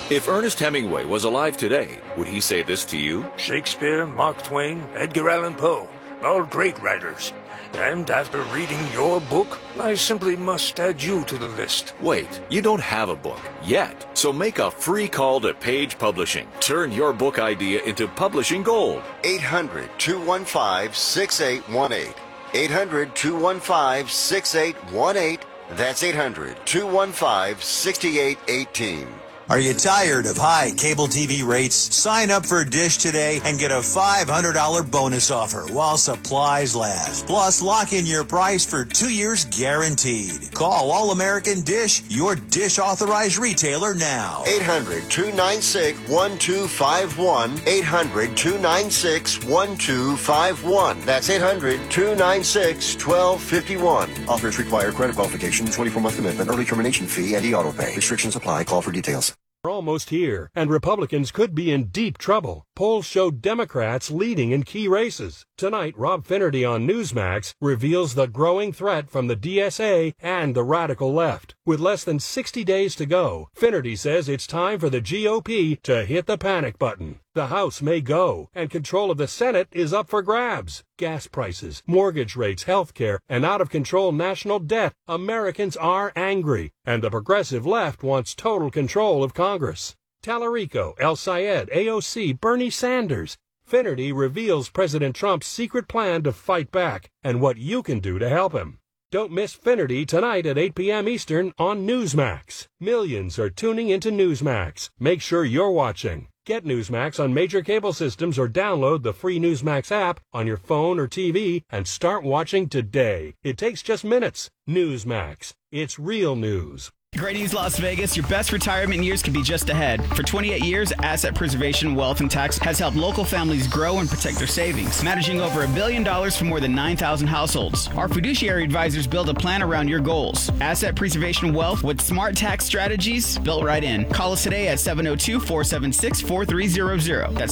If Ernest Hemingway was alive today, would he say this to you? Shakespeare, Mark Twain, Edgar Allan Poe, all great writers. And after reading your book, I simply must add you to the list. Wait, you don't have a book yet, so make a free call to Page Publishing. Turn your book idea into publishing gold. 800-215-6818. 800-215-6818. That's 800-215-6818. Are you tired of high cable TV rates? Sign up for Dish today and get a $500 bonus offer while supplies last. Plus, lock in your price for 2 years guaranteed. Call All American Dish, your Dish authorized retailer now. 800-296-1251. 800-296-1251. That's 800-296-1251. Offers require credit qualification, 24-month commitment, early termination fee, and e-auto pay. Restrictions apply. Call for details. We're almost here, and Republicans could be in deep trouble. Polls show Democrats leading in key races. Tonight, Rob Finnerty on Newsmax reveals the growing threat from the DSA and the radical left. With less than 60 days to go, Finnerty says it's time for the GOP to hit the panic button. The House may go, and control of the Senate is up for grabs. Gas prices, mortgage rates, health care, and out-of-control national debt. Americans are angry, and the progressive left wants total control of Congress. Tallarico, El Sayed, AOC, Bernie Sanders. Finnerty reveals President Trump's secret plan to fight back and what you can do to help him. Don't miss Finnerty tonight at 8 p.m. Eastern on Newsmax. Millions are tuning into Newsmax. Make sure you're watching. Get Newsmax on major cable systems or download the free Newsmax app on your phone or TV and start watching today. It takes just minutes. Newsmax. It's real news. Great news, Las Vegas. Your best retirement years could be just ahead. For 28 years, Asset Preservation Wealth and Tax has helped local families grow and protect their savings, managing over $1 billion for more than 9,000 households. Our fiduciary advisors build a plan around your goals. Asset Preservation Wealth with smart tax strategies built right in. Call us today at 702-476-4300. That's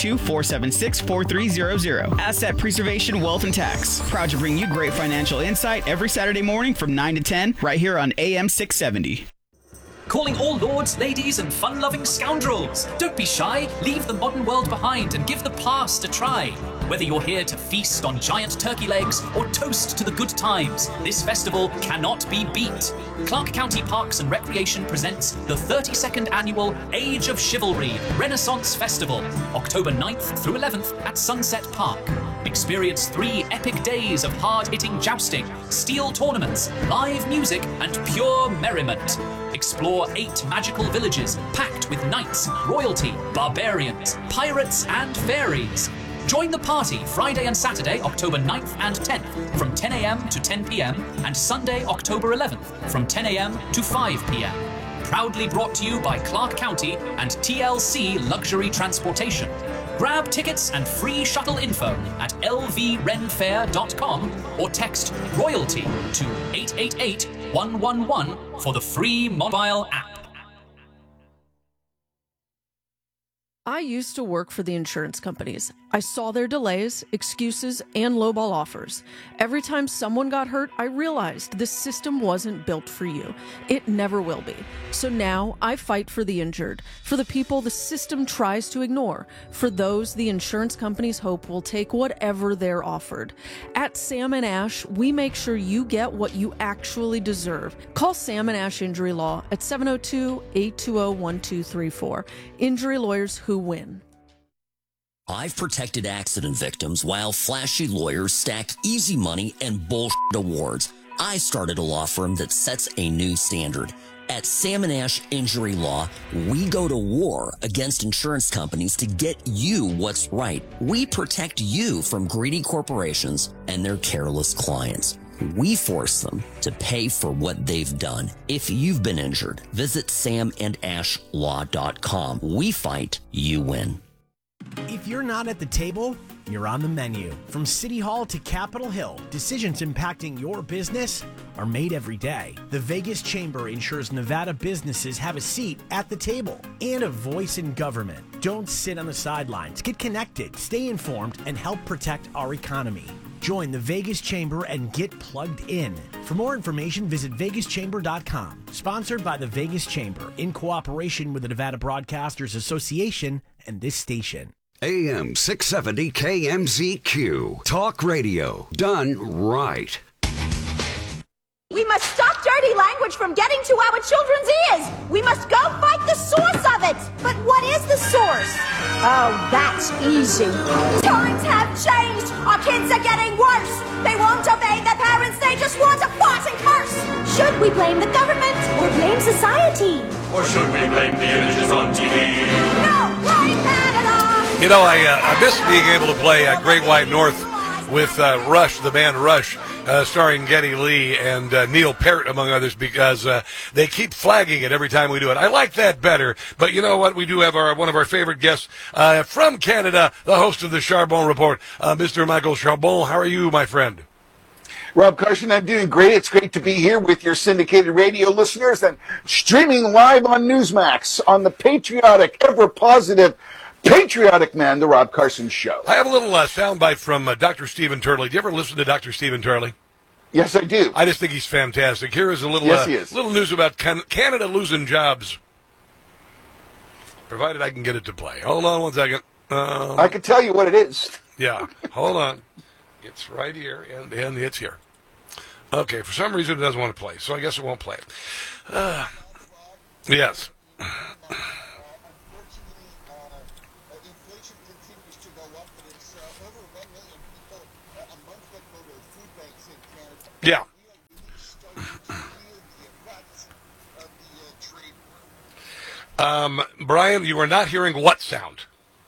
702-476-4300. Asset Preservation Wealth and Tax. Proud to bring you great financial insight every Saturday morning from 9 to 10 right here on AM 670. Calling all lords, ladies, and fun-loving scoundrels. Don't be shy. Leave the modern world behind and give the past a try. Whether you're here to feast on giant turkey legs or toast to the good times, this festival cannot be beat. Clark County Parks and Recreation presents the 32nd annual Age of Chivalry Renaissance Festival, October 9th through 11th at Sunset Park. Experience 3 epic days of hard-hitting jousting, steel tournaments, live music, and pure merriment. Explore 8 magical villages packed with knights, royalty, barbarians, pirates, and fairies. Join the party Friday and Saturday, October 9th and 10th from 10 a.m. to 10 p.m. and Sunday, October 11th from 10 a.m. to 5 p.m. Proudly brought to you by Clark County and TLC Luxury Transportation. Grab tickets and free shuttle info at lvrenfair.com or text royalty to 888-111 for the free mobile app. I used to work for the insurance companies. I saw their delays, excuses, and lowball offers. Every time someone got hurt, I realized this system wasn't built for you. It never will be. So now I fight for the injured, for the people the system tries to ignore, for those the insurance companies hope will take whatever they're offered. At Sam & Ash, we make sure you get what you actually deserve. Call Sam & Ash Injury Law at 702-820-1234. Injury lawyers who win. I've protected accident victims while flashy lawyers stack easy money and bullshit awards. I started a law firm that sets a new standard. At Sam & Ash Injury Law, we go to war against insurance companies to get you what's right. We protect you from greedy corporations and their careless clients. We force them to pay for what they've done. If you've been injured, visit samandashlaw.com. We fight, you win. If you're not at the table, you're on the menu. From City Hall to Capitol Hill, decisions impacting your business are made every day. The Vegas Chamber ensures Nevada businesses have a seat at the table and a voice in government. Don't sit on the sidelines. Get connected, stay informed, and help protect our economy. Join the Vegas Chamber and get plugged in. For more information, visit vegaschamber.com. Sponsored by the Vegas Chamber in cooperation with the Nevada Broadcasters Association and this station. AM 670 KMZQ. Talk radio done right. We must stop dirty language from getting to our children's ears. We must go fight the source of it. But what is the source? Oh, that's easy. Times have changed. Our kids are getting worse. They won't obey their parents. They just want to fart and curse. Should we blame the government or blame society? Or should we blame the images on TV? No, blame Canada. You know, I miss being able to play Great White North with Rush, the band Rush, starring Geddy Lee and Neil Peart, among others, because they keep flagging it every time we do it. I like that better, but you know what? We do have one of our favorite guests from Canada, the host of the Charbon Report, Mr. Michael Charbon. How are you, my friend? Rob Carson, I'm doing great. It's great to be here with your syndicated radio listeners and streaming live on Newsmax on the patriotic, ever-positive, patriotic man, the Rob Carson Show. I have a little soundbite from Dr. Stephen Turley. Do you ever listen to Dr. Stephen Turley? Yes, I do. I just think he's fantastic. Here is a little, yes, he is. Little news about Canada losing jobs. Provided I can get it to play. Hold on one second. I can tell you what it is. Yeah, hold on. It's right here, and it's here. Okay, for some reason it doesn't want to play, so I guess it won't play. Yes. Yeah. Brian, you are not hearing what sound?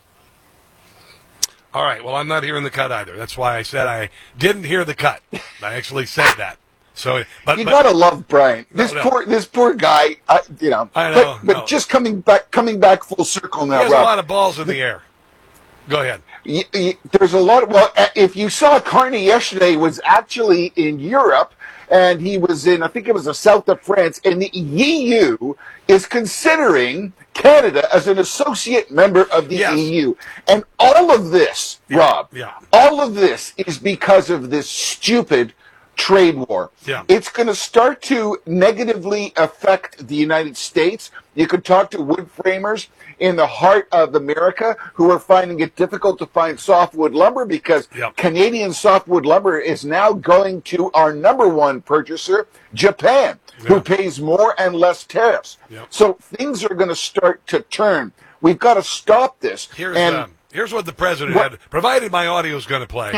All right, well, I'm not hearing the cut either. That's why I said I didn't hear the cut. I actually said that. So, but gotta love Brian. This poor guy. You know. I know. But just coming back full circle now. He has Rob, a lot of balls in the air. Go ahead. There's a lot. Well, if you saw Carney yesterday, was actually in Europe, and he was in, I think it was the south of France, and the EU is considering Canada as an associate member of the EU. And all of this, Rob, all of this is because of this stupid trade war. Yeah. It's going to start to negatively affect the United States. You could talk to wood framers in the heart of America who are finding it difficult to find softwood lumber because Canadian softwood lumber is now going to our number one purchaser, Japan, who pays more and less tariffs. So things are going to start to turn. We've got to stop this. Here's what the president had, provided my audio is going to play.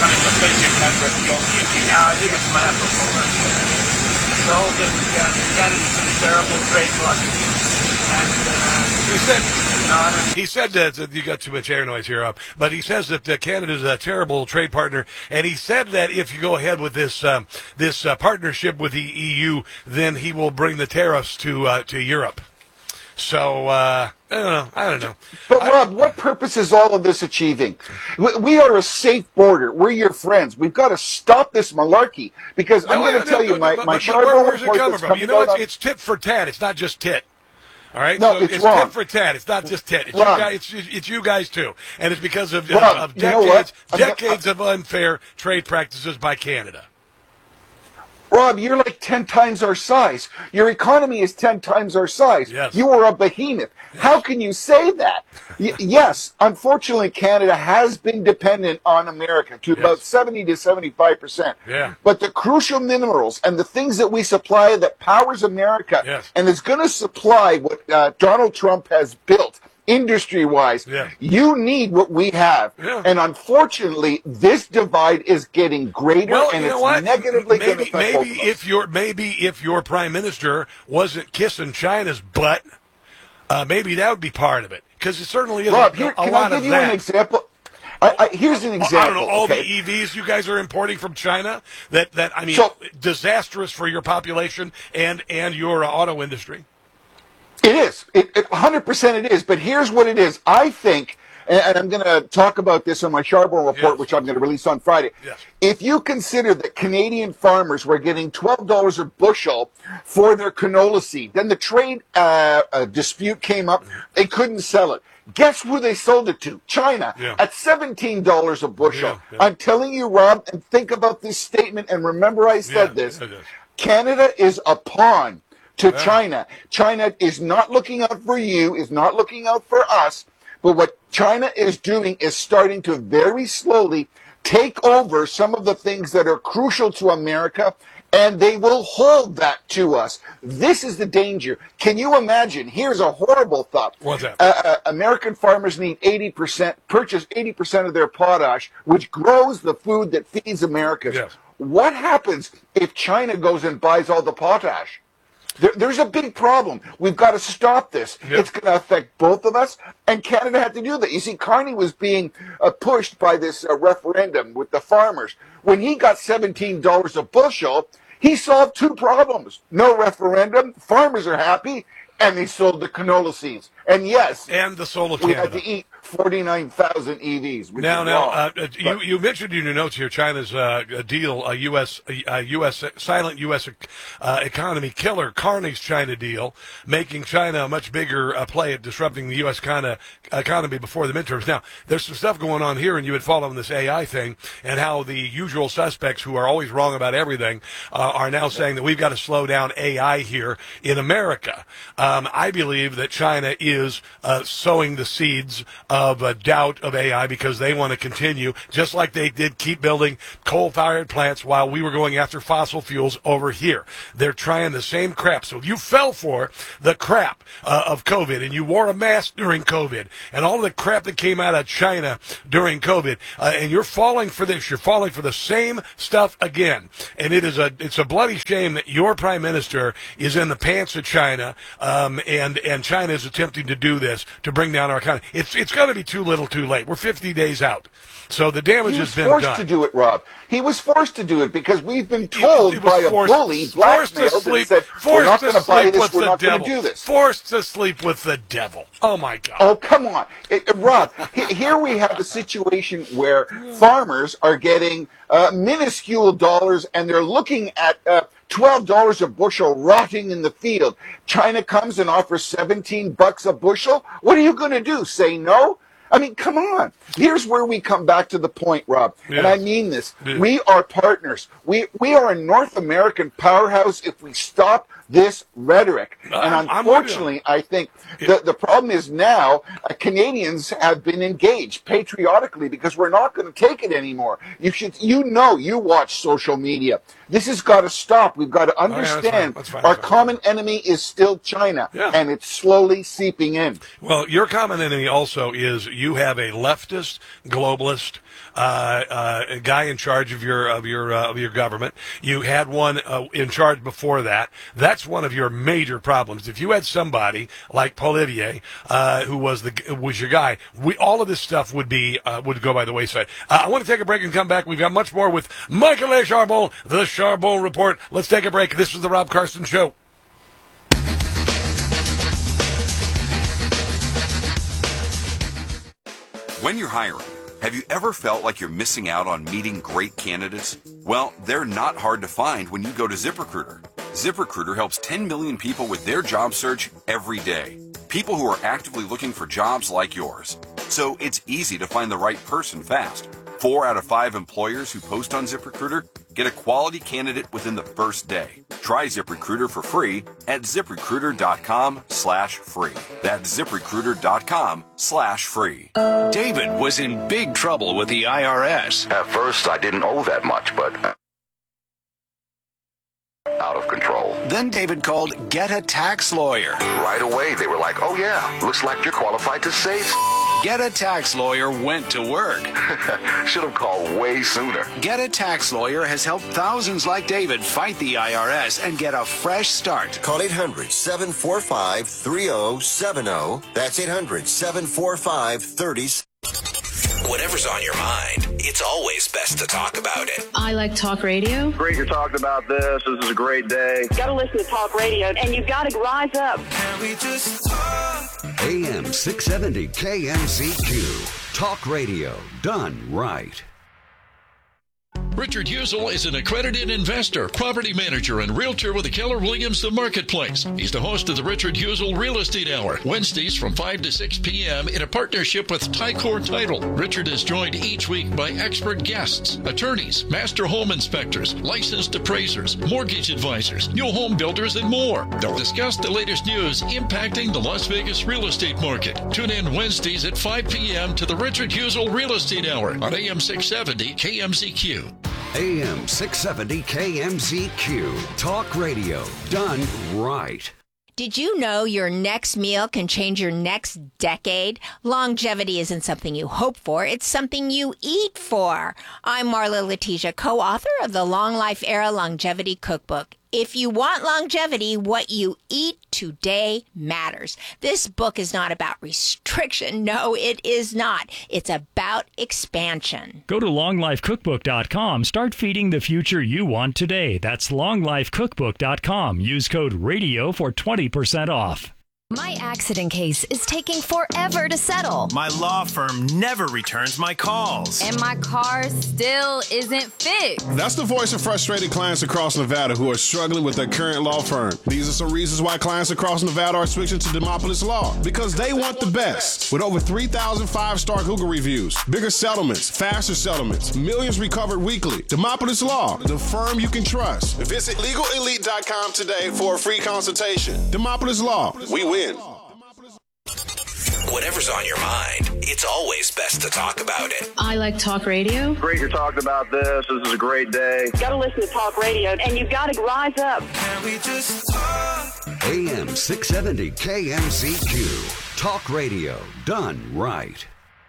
He said that you got too much air noise here up, but he says that Canada's a terrible trade partner, and he said that if you go ahead with this partnership with the EU, then he will bring the tariffs to Europe. So I don't know. But Rob, what purpose is all of this achieving? We are a safe border. We're your friends. We've got to stop this malarkey because I'm going to tell you, my Charbon where's it coming from? You know, it's tit for tat. It's not just tit. All right, no, so it's wrong. Tit for tat. It's not just tit. It's wrong. you guys. It's you guys too, and it's because of Rob, decades of unfair trade practices by Canada. Rob, you're like 10 times our size. Your economy is 10 times our size. Yes. You are a behemoth. Yes. How can you say that? Yes, unfortunately, Canada has been dependent on America to about 70 to 75%. Yeah. But the crucial minerals and the things that we supply that powers America and is going to supply what Donald Trump has built industry-wise, you need what we have. And unfortunately, this divide is getting greater, and it's negatively going to affect maybe if your prime minister wasn't kissing China's butt, maybe that would be part of it. Because it certainly is Rob, a lot of that. Can I give you an example? Here's an example. I don't know, all the EVs you guys are importing from China, disastrous for your population and your auto industry. It is. 100% it is. But here's what it is. I think and I'm going to talk about this on my Charbonne report, which I'm going to release on Friday. Yes. If you consider that Canadian farmers were getting $12 a bushel for their canola seed, then the trade dispute came up. They couldn't sell it. Guess who they sold it to? China, at $17 a bushel. I'm telling you, Rob, and think about this statement, and remember I said this. Canada is a pawn to China. China is not looking out for you, is not looking out for us, but what China is doing is starting to very slowly take over some of the things that are crucial to America, and they will hold that to us. This is the danger. Can you imagine? Here's a horrible thought. What's that? American farmers need purchase 80% of their potash, which grows the food that feeds Americans. Yes. What happens if China goes and buys all the potash? There's a big problem. We've got to stop this. Yep. It's going to affect both of us, and Canada had to do that. You see, Carney was being pushed by this referendum with the farmers. When he got $17 a bushel, he solved two problems. No referendum, farmers are happy, and they sold the canola seeds. And yes, and the soul of we Canada. had to eat 49,000 EVs. You mentioned in your notes here China's deal, U.S. silent U.S. Economy killer, Carney's China deal, making China a much bigger play at disrupting the U.S. economy before the midterms. Now, there's some stuff going on here, and you had followed this AI thing, and how the usual suspects who are always wrong about everything are now saying that we've got to slow down AI here in America. I believe that China is sowing the seeds of doubt of AI because they want to continue, just like they did keep building coal-fired plants while we were going after fossil fuels over here. They're trying the same crap. So you fell for the crap of COVID, and you wore a mask during COVID, and all the crap that came out of China during COVID, and you're falling for this. You're falling for the same stuff again. And it's a bloody shame that your prime minister is in the pants of China, and China is attempting to do this to bring down our economy. It's going to be too little too late. We're 50 days out. So the damage has been done. He was forced to do it, Rob. He was forced to do it because we've been told by a bully, blackmailed, and said, we're not going to buy this, we're not going to do this. Forced to sleep with the devil. Oh, my God. Oh, come on. Rob, here we have a situation where farmers are getting minuscule dollars, and they're looking at $12 a bushel rotting in the field. China comes and offers $17 a bushel. What are you going to do? Say no? I mean, come on. Here's where we come back to the point, Rob. Yeah. And I mean this. Yeah. We are partners. We are a North American powerhouse if we stop this rhetoric. And unfortunately, I think the problem is now Canadians have been engaged patriotically because we're not going to take it anymore. You watch social media. This has got to stop. We've got to understand our common enemy is still China, and it's slowly seeping in. Well, your common enemy also is you have a leftist, globalist guy in charge of your government. You had one in charge before that. That's one of your major problems. If you had somebody like Poilievre, who was your guy, all of this stuff would go by the wayside. I want to take a break and come back. We've got much more with Michael A. Charbonne, the Charbonne Report. Let's take a break. This is the Rob Carson Show. When you're hiring, have you ever felt like you're missing out on meeting great candidates? Well, they're not hard to find when you go to ZipRecruiter. ZipRecruiter helps 10 million people with their job search every day. People who are actively looking for jobs like yours. So it's easy to find the right person fast. 4 out of 5 employers who post on ZipRecruiter get a quality candidate within the first day. Try ZipRecruiter for free at ZipRecruiter.com/free. That's ZipRecruiter.com/free. David was in big trouble with the IRS. At first, I didn't owe that much, but out of control. Then David called Get a Tax Lawyer. Right away, they were like, oh yeah, looks like you're qualified to save. Get a Tax Lawyer went to work. Should have called way sooner. Get a Tax Lawyer has helped thousands like David fight the IRS and get a fresh start. Call 800-745-3070. That's 800-745-3070. Whatever's on your mind, it's always best to talk about it. I like talk radio. Great you're talking about this. This is a great day. You got to listen to talk radio, and you've got to rise up. Can we just talk? AM 670 KMZQ. Talk radio done right. Richard Husel is an accredited investor, property manager, and realtor with the Keller Williams The Marketplace. He's the host of the Richard Husel Real Estate Hour, Wednesdays from 5 to 6 p.m. in a partnership with Tycor Title. Richard is joined each week by expert guests, attorneys, master home inspectors, licensed appraisers, mortgage advisors, new home builders, and more. They'll discuss the latest news impacting the Las Vegas real estate market. Tune in Wednesdays at 5 p.m. to the Richard Husel Real Estate Hour on AM 670 KMZQ. AM 670 KMZQ. Talk radio done right. Did you know your next meal can change your next decade? Longevity isn't something you hope for, it's something you eat for. I'm Marla Letitia, co-author of the Long Life Era Longevity Cookbook. If you want longevity, what you eat today matters. This book is not about restriction. No, it is not. It's about expansion. Go to longlifecookbook.com. Start feeding the future you want today. That's longlifecookbook.com. Use code RADIO for 20% off. My accident case is taking forever to settle. My law firm never returns my calls. And my car still isn't fixed. That's the voice of frustrated clients across Nevada who are struggling with their current law firm. These are some reasons why clients across Nevada are switching to Demopolis Law. Because they want the best. With over 3,000 5-star Google reviews, bigger settlements, faster settlements, millions recovered weekly. Demopolis Law, the firm you can trust. Visit LegalElite.com today for a free consultation. Demopolis Law, we win. Whatever's on your mind, it's always best to talk about it. I like talk radio. Great you're talking about this. This is a great day. Got to listen to talk radio, and you've got to rise up. Can we just talk? AM 670 KMZQ. Talk radio done right.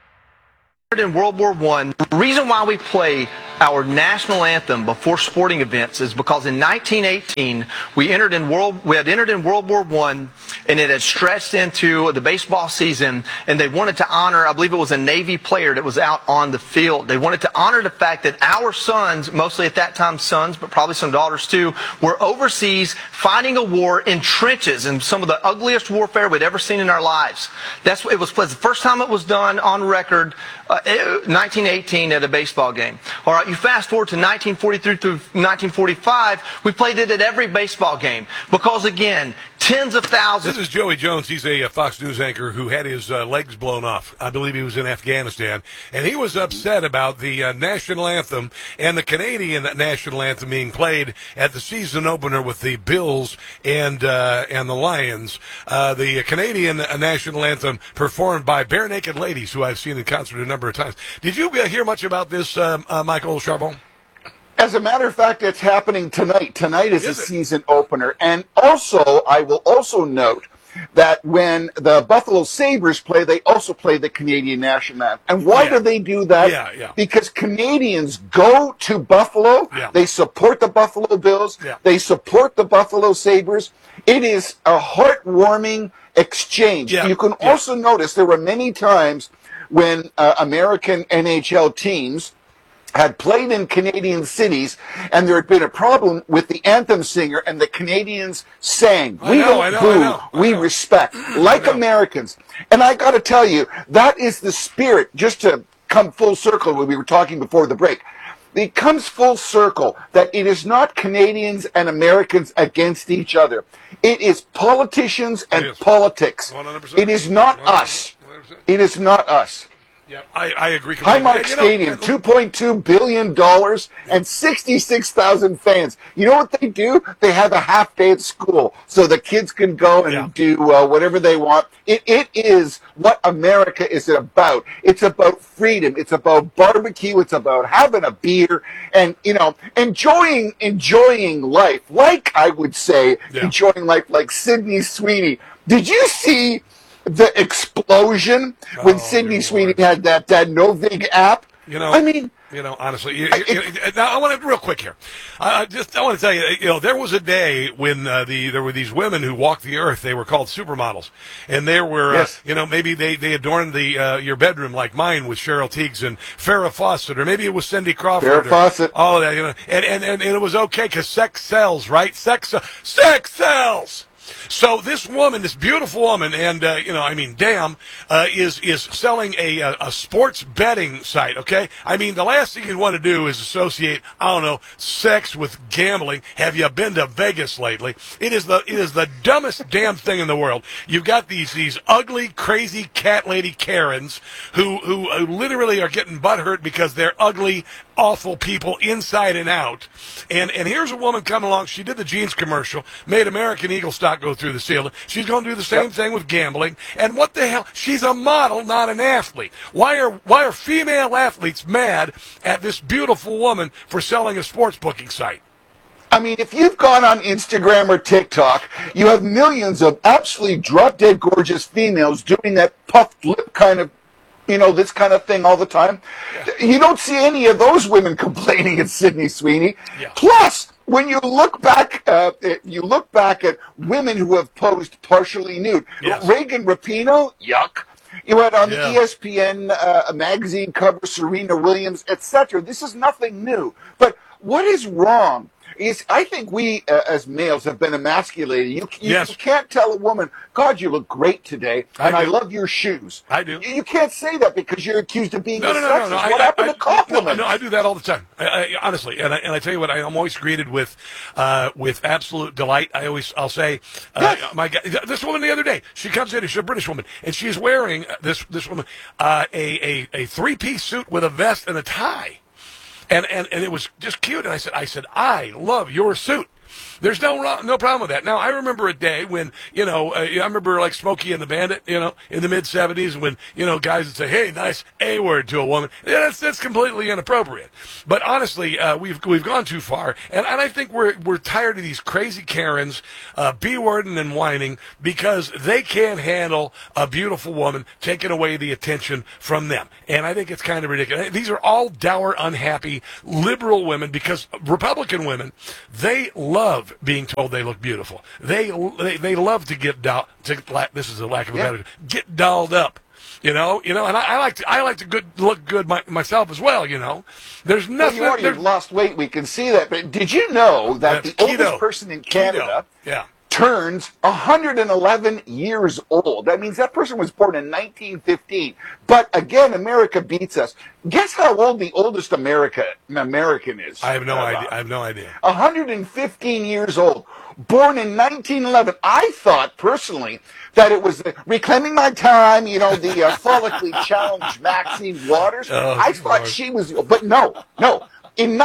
In World War I, the reason why we play our national anthem before sporting events is because in 1918 we had entered in World War I, and it had stretched into the baseball season, and they wanted to honor, I believe it was a Navy player that was out on the field. They wanted to honor the fact that our sons, mostly at that time sons, but probably some daughters too, were overseas fighting a war in trenches, and some of the ugliest warfare we'd ever seen in our lives. It was the first time it was done on record. 1918 at a baseball game. All right, you fast forward to 1943 through 1945, we played it at every baseball game because, again, tens of thousands. This is Joey Jones. He's a Fox News anchor who had his legs blown off. I believe he was in Afghanistan. And he was upset about the national anthem and the Canadian national anthem being played at the season opener with the Bills and the Lions. The Canadian national anthem performed by Bare Naked Ladies, who I've seen in concert a number of times. Did you hear much about this, Michael Charbon? As a matter of fact, it's happening tonight. Tonight is the season opener. And also, I will also note that when the Buffalo Sabres play, they also play the Canadian national anthem. And why do they do that? Because Canadians go to Buffalo. They support the Buffalo Bills. They support the Buffalo Sabres. It is a heartwarming exchange. You can also notice there were many times when American NHL teams had played in Canadian cities, and there had been a problem with the anthem singer, and the Canadians sang. We don't boo, we respect, like Americans. And I got to tell you, that is the spirit, just to come full circle when we were talking before the break. It comes full circle that it is not Canadians and Americans against each other. It is politicians and politics. 100%. It is not us. It is not us. Yeah, I agree completely. Highmark Stadium, $2.2 billion and 66,000 fans. You know what they do? They have a half day at school so the kids can go and do whatever they want. It is what America is about. It's about freedom. It's about barbecue. It's about having a beer and, enjoying life. Like, I would say, enjoying life like Sydney Sweeney. Did you see the explosion when Sydney Sweeney had that Novig app? Honestly, now I want to real quick here. I want to tell you, there was a day when there were these women who walked the earth. They were called supermodels, and they were, maybe they adorned your bedroom like mine with Cheryl Tiegs and Farrah Fawcett, or maybe it was Cindy Crawford. Farrah Fawcett. All of that, and it was okay because sex sells, right? Sex sells. So this woman, this beautiful woman, and damn, is selling a sports betting site. Okay, I mean, the last thing you want to do is associate, I don't know, sex with gambling. Have you been to Vegas lately? It is the dumbest damn thing in the world. You've got these ugly, crazy cat lady Karens who literally are getting butthurt because they're ugly, awful people inside and out. And here's a woman coming along. She did the jeans commercial, made American Eagle stock go through the ceiling. She's going to do the same thing with gambling. And what the hell? She's a model, not an athlete. Why are female athletes mad at this beautiful woman for selling a sports booking site? I mean, if you've gone on Instagram or TikTok, you have millions of absolutely drop-dead gorgeous females doing that puffed lip kind of, this kind of thing all the time. Yeah. You don't see any of those women complaining at Sydney Sweeney. Yeah. Plus, when you look back at women who have posed partially nude, yes. Reagan Rapinoe, yuck. You had on the ESPN magazine cover, Serena Williams, etc. This is nothing new. But what is wrong is I think we as males have been emasculated. You can't tell a woman, God, you look great today, and I love your shoes. I do. You can't say that because you're accused of being sexist. What happened to compliments? No, I do that all the time. Honestly, and I tell you what, I'm always greeted with absolute delight. I'll say, my God, this woman the other day, she comes in, she's a British woman, and she's wearing this woman a 3-piece suit with a vest and a tie. And it was just cute. And I said, I love your suit. There's no problem with that. Now, I remember a day when, I remember like Smokey and the Bandit, in the mid-'70s when, guys would say, hey, nice A word to a woman. Yeah, that's completely inappropriate. But honestly, we've gone too far. And I think we're tired of these crazy Karens, B-wording and whining because they can't handle a beautiful woman taking away the attention from them. And I think it's kind of ridiculous. These are all dour, unhappy, liberal women because Republican women, they love being told they look beautiful. They love to get this is a lack of a better, get dolled up. And I like to look good myself as well. There's nothing. Well, you've lost weight. We can see that. But did you know that the oldest person in Canada turns 111 years old? That means that person was born in 1915. But again, America beats us. Guess how old the oldest American is? I have no idea. 115 years old. Born in 1911. I thought personally that it was Reclaiming My Time, the follically challenged Maxine Waters. I thought she was, but no. In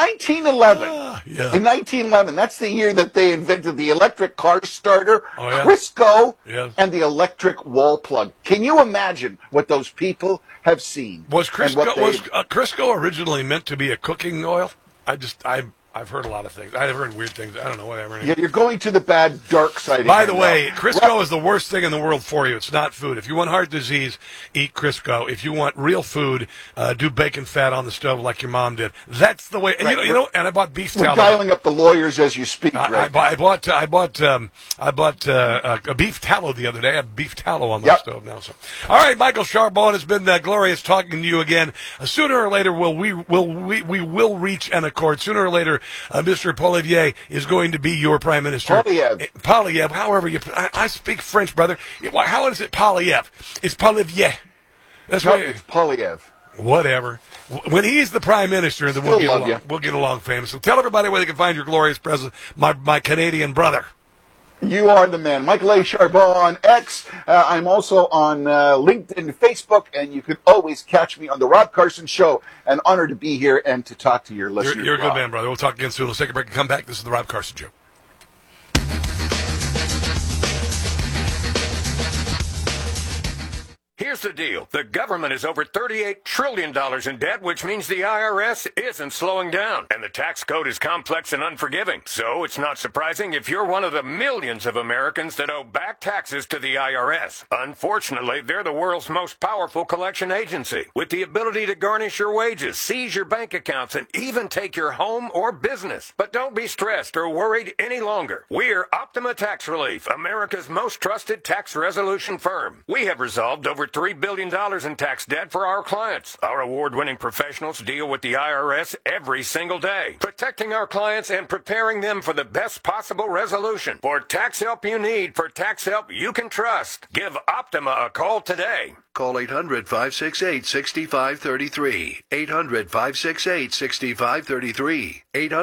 1911, that's the year that they invented the electric car starter, Crisco, and the electric wall plug. Can you imagine what those people have seen? Was Crisco originally meant to be a cooking oil? I've heard a lot of things. I've heard weird things. I don't know, whatever. Yeah, you're going to the bad, dark side. By the way, Crisco is the worst thing in the world for you. It's not food. If you want heart disease, eat Crisco. If you want real food, do bacon fat on the stove like your mom did. That's the way. And and I bought beef tallow. We're dialing up the lawyers as you speak. I bought a beef tallow the other day. I have beef tallow on my stove now. So, all right, Michael Charbon, it's been glorious talking to you again. Sooner or later, we will reach an accord. Sooner or later, Mr. Poilievre is going to be your prime minister. Poilievre, however I speak French, brother. How is it Poilievre? It's Poilievre. That's right. It's Poilievre. Whatever. When he's the prime minister, then we'll get along famous. So tell everybody where they can find your glorious president, my Canadian brother. You are the man. Michael A. Charbon on X. I'm also on LinkedIn, Facebook, and you can always catch me on The Rob Carson Show. An honor to be here and to talk to your listeners. You're a good man, brother. We'll talk again soon. Let's take a break and come back. This is The Rob Carson Show. Here's the deal. The government is over $38 trillion in debt, which means the IRS isn't slowing down. And the tax code is complex and unforgiving. So it's not surprising if you're one of the millions of Americans that owe back taxes to the IRS. Unfortunately, they're the world's most powerful collection agency, with the ability to garnish your wages, seize your bank accounts, and even take your home or business. But don't be stressed or worried any longer. We're Optima Tax Relief, America's most trusted tax resolution firm. We have resolved over $3 billion in tax debt for our clients. Our award-winning professionals deal with the IRS every single day, protecting our clients and preparing them for the best possible resolution. For tax help you need, for tax help you can trust, give Optima a call today. Call 800-568-6533. 800-568-6533.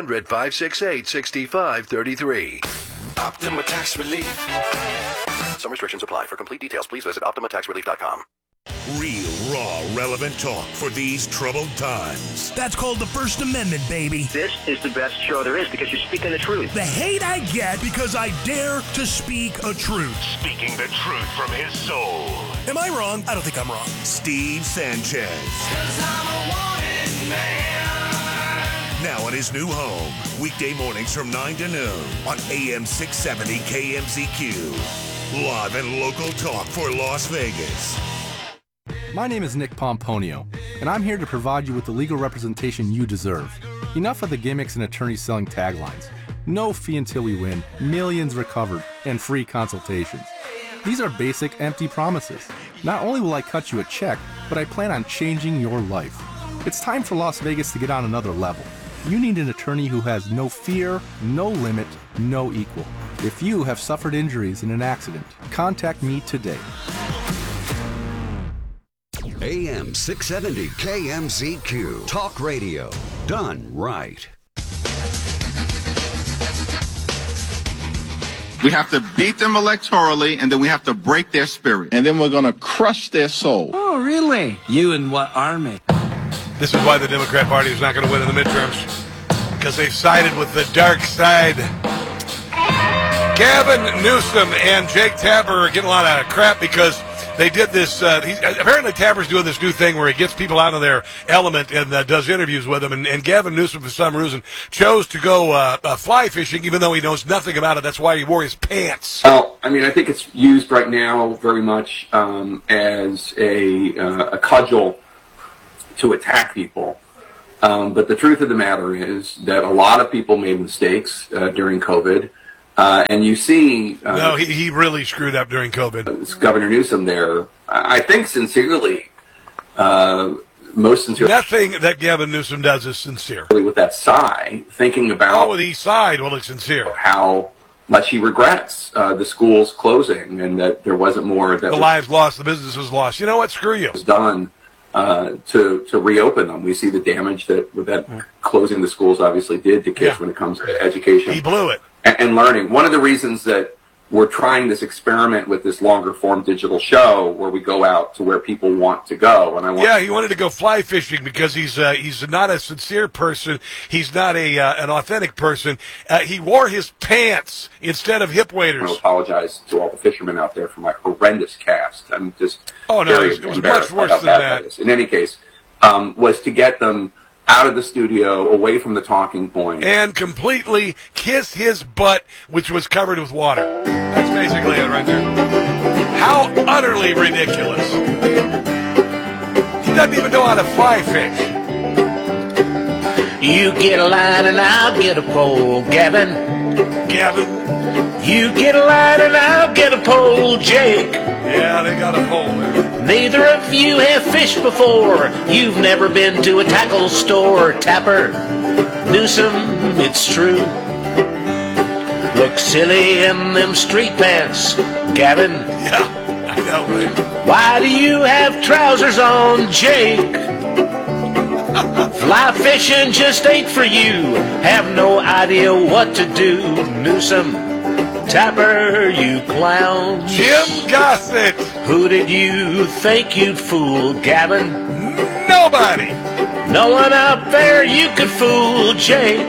800-568-6533. Optima Tax Relief. Some restrictions apply. For complete details, please visit OptimaTaxRelief.com. Real, raw, relevant talk for these troubled times. That's called the First Amendment, baby. This is the best show there is because you're speaking the truth. The hate I get because I dare to speak a truth. Speaking the truth from his soul. Am I wrong? I don't think I'm wrong. Steve Sanchez. 'Cause I'm a wanted man. Now at his new home, weekday mornings from 9 to noon on AM 670 KMZQ. Live and local talk for Las Vegas. My name is Nick Pomponio, and I'm here to provide you with the legal representation you deserve. Enough of the gimmicks and attorneys selling taglines. No fee until we win, millions recovered, and free consultations. These are basic, empty promises. Not only will I cut you a check, but I plan on changing your life. It's time for Las Vegas to get on another level. You need an attorney who has no fear, no limit, no equal. If you have suffered injuries in an accident, contact me today. AM 670 KMZQ. Talk radio. Done right. We have to beat them electorally, and then we have to break their spirit. And then we're going to crush their soul. Oh, really? You and what army? This is why the Democrat Party is not going to win in the midterms, because they've sided with the dark side. Gavin Newsom and Jake Tapper are getting a lot of crap because they did this. Apparently, Tapper's doing this new thing where he gets people out of their element and does interviews with them. And Gavin Newsom, for some reason, chose to go fly fishing, even though he knows nothing about it. That's why he wore his pants. Well, I mean, I think it's used right now very much as a cudgel to attack people. But the truth of the matter is that a lot of people made mistakes during COVID. And you see... no, he really screwed up during COVID. Governor Newsom there, I think sincerely, most sincerely... Nothing that Gavin Newsom does is sincere. With that sigh, thinking about... Oh, he sighed. Well, it's sincere. How much he regrets the schools closing and that there wasn't more... that the lives lost, the business was lost. You know what? Screw you. ...was done to reopen them. We see the damage that closing the schools obviously did to kids when it comes to education. He blew it. And learning. One of the reasons that we're trying this experiment with this longer form digital show where we go out to where people want to go. And he wanted to go fly fishing because he's not a sincere person. He's not an authentic person. He wore his pants instead of hip waders. I apologize to all the fishermen out there for my horrendous cast. I'm just it was much worse than that. In any case, was to get them out of the studio, away from the talking point. And completely kiss his butt, which was covered with water. That's basically it right there. How utterly ridiculous. He doesn't even know how to fly fish. You get a line and I'll get a pole, Gavin. You get a line and I'll get a pole, Jake. Yeah, they got a pole there. Neither of you have fished before. You've never been to a tackle store, Tapper. Newsom, it's true. Look silly in them street pants, Gavin. Yeah, I know, right? Why do you have trousers on, Jake? Fly fishing just ain't for you. Have no idea what to do, Newsom. Tapper, you clowns. Jim Gossett. Who did you think you'd fool, Gavin? Nobody. No one out there you could fool, Jake.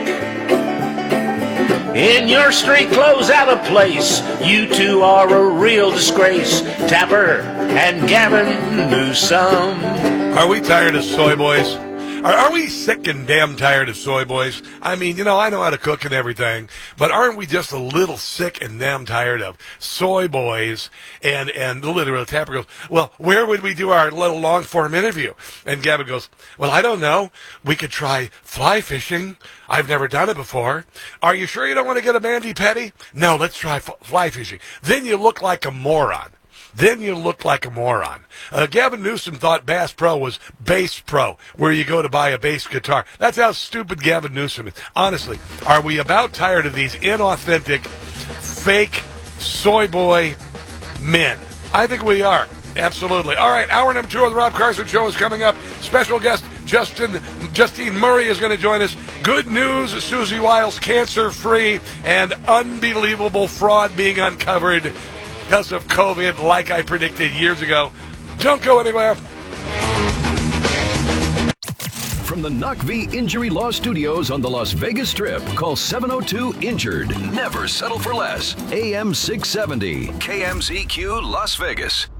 In your street clothes out of place, you two are a real disgrace, Tapper and Gavin Newsom. Are we tired of soy boys? Are we sick and damn tired of soy boys? I mean, I know how to cook and everything, but aren't we just a little sick and damn tired of soy boys? And literally, Tapper goes, well, where would we do our little long-form interview? And Gavin goes, well, I don't know. We could try fly fishing. I've never done it before. Are you sure you don't want to get a Mandy Petty? No, let's try fly fishing. Then you look like a moron. then you look like a moron. Gavin Newsom thought Bass Pro was Bass Pro, where you go to buy a bass guitar. That's how stupid Gavin Newsom is. Honestly, are we about tired of these inauthentic, fake, soy boy men? I think we are. Absolutely. All right, hour number 2 of the Rob Carson Show is coming up. Special guest Justine Murray is going to join us. Good news, Susie Wiles cancer-free, and unbelievable fraud being uncovered because of COVID, like I predicted years ago. Don't go anywhere. From the Knock V Injury Law Studios on the Las Vegas Strip, call 702-INJURED. Never settle for less. AM 670, KMZQ Las Vegas.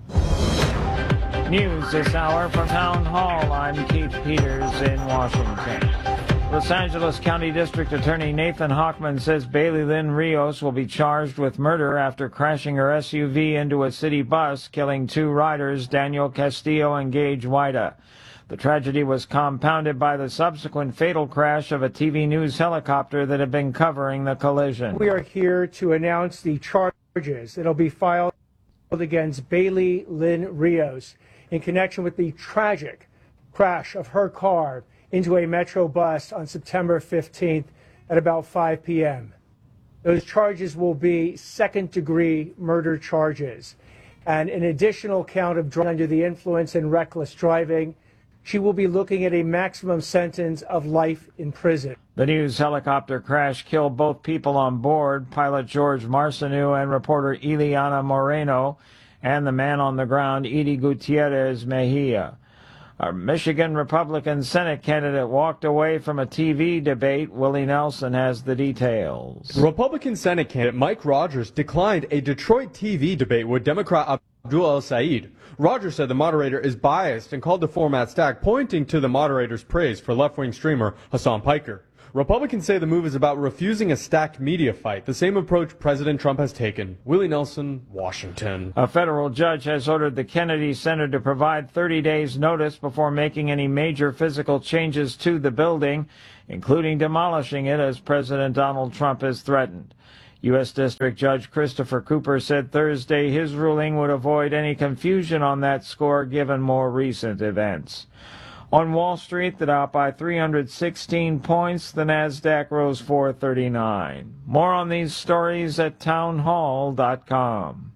News this hour from Town Hall. I'm Keith Peters in Washington. Los Angeles County District Attorney Nathan Hochman says Bailey Lynn Rios will be charged with murder after crashing her SUV into a city bus, killing 2 riders, Daniel Castillo and Gage Wida. The tragedy was compounded by the subsequent fatal crash of a TV news helicopter that had been covering the collision. We are here to announce the charges that will be filed against Bailey Lynn Rios in connection with the tragic crash of her car into a Metro bus on September 15th at about 5 p.m. Those charges will be second-degree murder charges and an additional count of driving under the influence and reckless driving. She will be looking at a maximum sentence of life in prison. The news helicopter crash killed both people on board, pilot George Marcineau and reporter Ileana Moreno, and the man on the ground, Edie Gutierrez Mejia. Our Michigan Republican Senate candidate walked away from a TV debate. Willie Nelson has the details. Republican Senate candidate Mike Rogers declined a Detroit TV debate with Democrat Abdul El-Sayed. Rogers said the moderator is biased and called the format stacked, pointing to the moderator's praise for left-wing streamer Hassan Piker. Republicans say the move is about refusing a stacked media fight, the same approach President Trump has taken. Willie Nelson, Washington. A federal judge has ordered the Kennedy Center to provide 30 days notice before making any major physical changes to the building, including demolishing it as President Donald Trump has threatened. U.S. District Judge Christopher Cooper said Thursday his ruling would avoid any confusion on that score given more recent events. On Wall Street, the Dow by 316 points, the Nasdaq rose 439. More on these stories at townhall.com.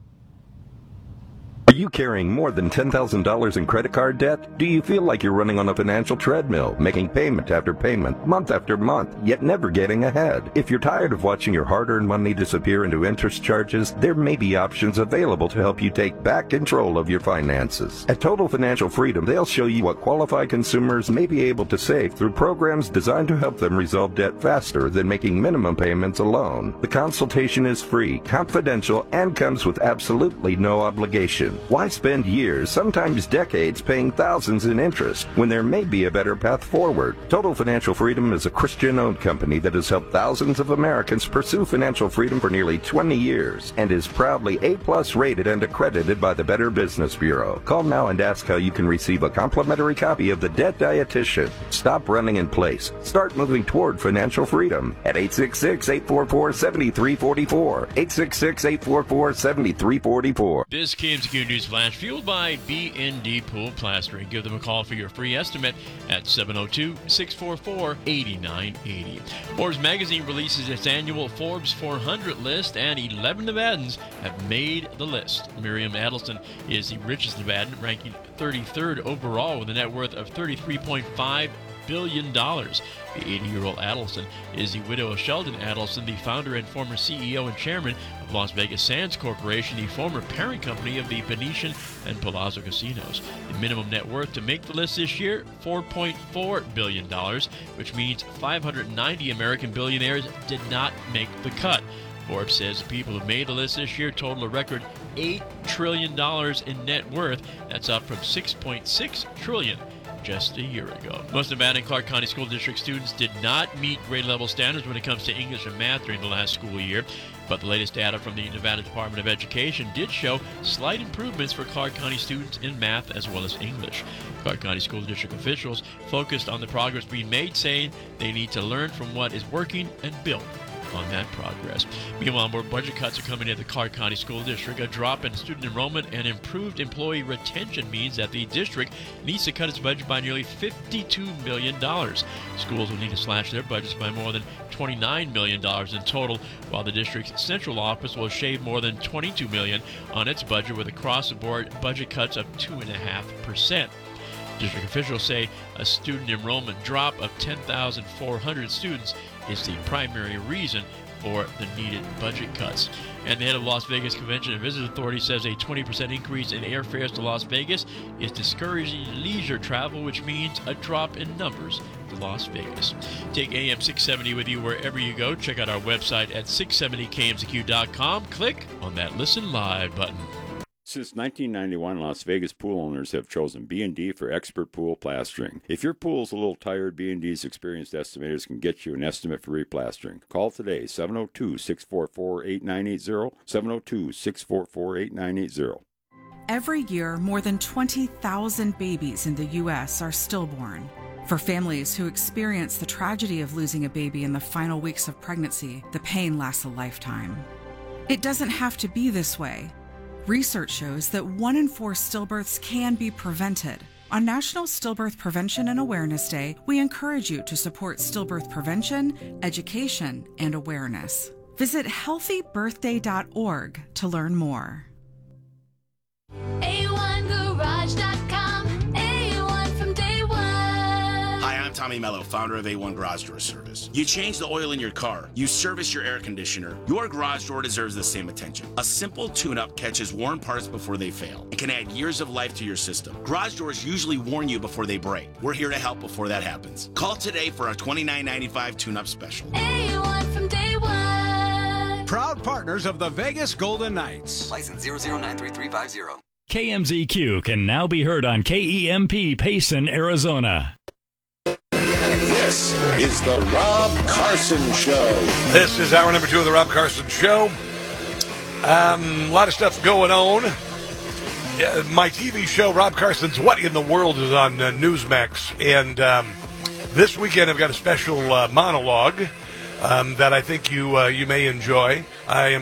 Are you carrying more than $10,000 in credit card debt? Do you feel like you're running on a financial treadmill, making payment after payment, month after month, yet never getting ahead? If you're tired of watching your hard-earned money disappear into interest charges, there may be options available to help you take back control of your finances. At Total Financial Freedom, they'll show you what qualified consumers may be able to save through programs designed to help them resolve debt faster than making minimum payments alone. The consultation is free, confidential, and comes with absolutely no obligation. Why spend years, sometimes decades, paying thousands in interest when there may be a better path forward? Total Financial Freedom is a Christian-owned company that has helped thousands of Americans pursue financial freedom for nearly 20 years and is proudly A+ rated and accredited by the Better Business Bureau. Call now and ask how you can receive a complimentary copy of The Debt Dietitian. Stop running in place. Start moving toward financial freedom at 866-844-7344. 866-844-7344. This KMZQ News Flash fueled by B&D Pool Plastering. Give them a call for your free estimate at 702-644-8980. Forbes magazine releases its annual Forbes 400 list, and 11 Nevadans have made the list. Miriam Adelson is the richest Nevadan, ranking 33rd overall with a net worth of $33.5 billion. The 80-year-old Adelson is the widow of Sheldon Adelson, the founder and former CEO and chairman of Las Vegas Sands Corporation, the former parent company of the Venetian and Palazzo Casinos. The minimum net worth to make the list this year, $4.4 billion, which means 590 American billionaires did not make the cut. Forbes says the people who made the list this year total a record $8 trillion in net worth. That's up from $6.6 trillion just a year ago. Most Nevada and Clark County School District students did not meet grade level standards when it comes to English and math during the last school year, but the latest data from the Nevada Department of Education did show slight improvements for Clark County students in math as well as English. Clark County School District officials focused on the progress being made, saying they need to learn from what is working and build on that progress. Meanwhile, more budget cuts are coming at the Clark County School District. A drop in student enrollment and improved employee retention means that the district needs to cut its budget by nearly $52 million. Schools will need to slash their budgets by more than $29 million in total, while the district's central office will shave more than $22 million on its budget, with across-the-board budget cuts of 2.5%. District officials say a student enrollment drop of 10,400 students is the primary reason for the needed budget cuts. And the head of Las Vegas Convention and Visitors Authority says a 20% increase in airfares to Las Vegas is discouraging leisure travel, which means a drop in numbers to Las Vegas. Take AM 670 with you wherever you go. Check out our website at 670kmzq.com. Click on that Listen Live button. Since 1991, Las Vegas pool owners have chosen B&D for expert pool plastering. If your pool's a little tired, B&D's experienced estimators can get you an estimate for replastering. Call today, 702-644-8980, 702-644-8980. Every year, more than 20,000 babies in the U.S. are stillborn. For families who experience the tragedy of losing a baby in the final weeks of pregnancy, the pain lasts a lifetime. It doesn't have to be this way. Research shows that 1 in 4 stillbirths can be prevented. On National Stillbirth Prevention and Awareness Day, we encourage you to support stillbirth prevention, education, and awareness. Visit healthybirthday.org to learn more. A1Garage.com, A1 from day one. Hi, I'm Tommy Mello, founder of A1 Garage Door Service. You change the oil in your car, you service your air conditioner, your garage door deserves the same attention. A simple tune-up catches worn parts before they fail and can add years of life to your system. Garage doors usually warn you before they break. We're here to help before that happens. Call today for our $29.95 tune-up special. A1 from day one. Proud partners of the Vegas Golden Knights. License 00933350. KMZQ can now be heard on KEMP Payson, Arizona. This is the Rob Carson Show. This is hour number 2 of the Rob Carson Show. A lot of stuff going on. My TV show, Rob Carson's What in the World, is on Newsmax. And this weekend I've got a special monologue that I think you may enjoy. I am